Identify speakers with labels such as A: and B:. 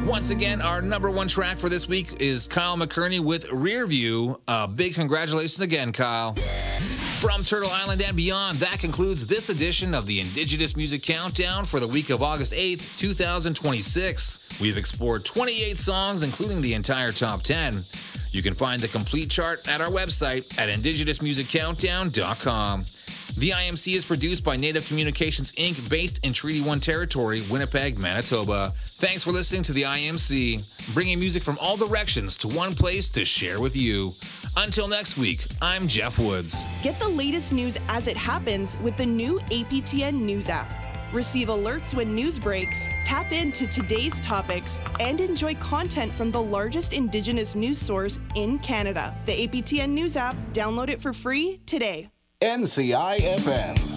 A: Once again, our number one track for this week is Kyle McCurney with Rear View. Big congratulations again, Kyle. From Turtle Island and beyond, that concludes this edition of the Indigenous Music Countdown for the week of August 8th, 2026. We've explored 28 songs, including the entire top 10. You can find the complete chart at our website at indigenousmusiccountdown.com. The IMC is produced by Native Communications, Inc., based in Treaty 1 territory, Winnipeg, Manitoba. Thanks for listening to the IMC, bringing music from all directions to one place to share with you. Until next week, I'm Jeff Woods.
B: Get the latest news as it happens with the new APTN News app. Receive alerts when news breaks, tap into today's topics, and enjoy content from the largest Indigenous news source in Canada. The APTN News app, download it for free today.
C: NCI FM.